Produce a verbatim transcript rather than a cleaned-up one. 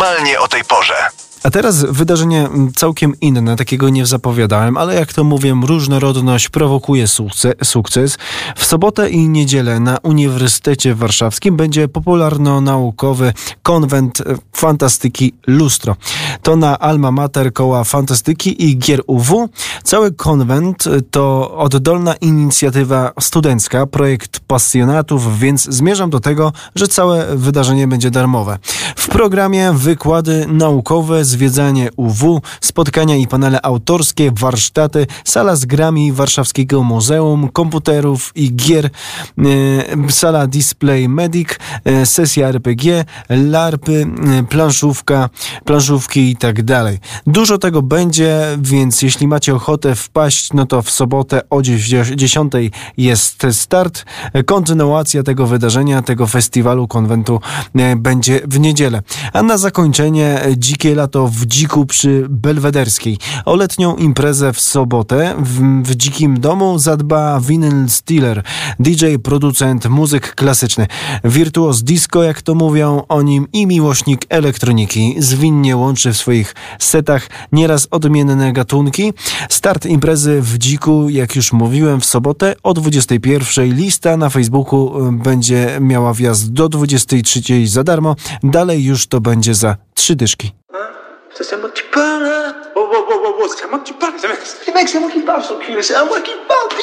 Normalnie o tej porze. A teraz wydarzenie całkiem inne, takiego nie zapowiadałem, ale jak to mówię, różnorodność prowokuje sukces. W sobotę i niedzielę na Uniwersytecie Warszawskim będzie popularno-naukowy konwent fantastyki Lustro. To na Alma Mater Koła Fantastyki i Gier U W. Cały konwent to oddolna inicjatywa studencka, projekt pasjonatów, więc zmierzam do tego, że całe wydarzenie będzie darmowe. W programie wykłady naukowe, zwiedzanie U W, spotkania i panele autorskie, warsztaty, sala z grami Warszawskiego Muzeum Komputerów i Gier, e, sala Display Medic, e, sesja R P G, larpy, e, planszówka, planszówki i tak dalej. Dużo tego będzie, więc jeśli macie ochotę wpaść, no to w sobotę o dziesiątej jest start. Kontynuacja tego wydarzenia, tego festiwalu, konwentu e, będzie w niedzielę. A na zakończenie dzikie lato w Dziku przy Belwederskiej. O letnią imprezę w sobotę w, w Dzikim Domu zadba Vinyl Stealer, D J, producent, muzyk klasyczny, wirtuoz disco, jak to mówią o nim, i miłośnik elektroniki. Zwinnie łączy w swoich setach nieraz odmienne gatunki. Start imprezy w Dziku, jak już mówiłem, w sobotę o dwudziestej pierwszej. Lista na Facebooku będzie miała wjazd do dwudziestej trzeciej za darmo. Dalej już to będzie za trzy dyszki. C'est moi qui parle. Oh, oh, oh, oh, oh, c'est moi qui parle. Les mecs, c'est moi qui parle, son cul. C'est à moi qui parle.